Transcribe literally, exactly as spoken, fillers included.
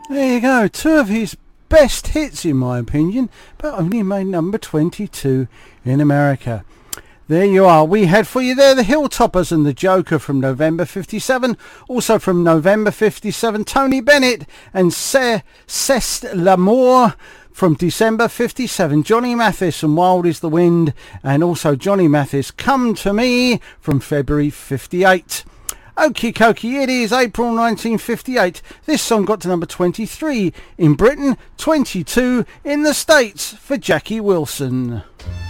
There you go, two of his best hits in my opinion, but only made number twenty-two in America. There you are. We had for you there the Hilltoppers and the Joker from November fifty-seven. Also from November fifty-seven, Tony Bennett and C'est, C'est l'amour from December fifty-seven. Johnny Mathis and Wild is the Wind, and also Johnny Mathis, Come to Me from February fifty-eight. Okie dokie, it is April nineteen fifty-eight. This song got to number twenty-three in Britain, twenty-two in the States for Jackie Wilson.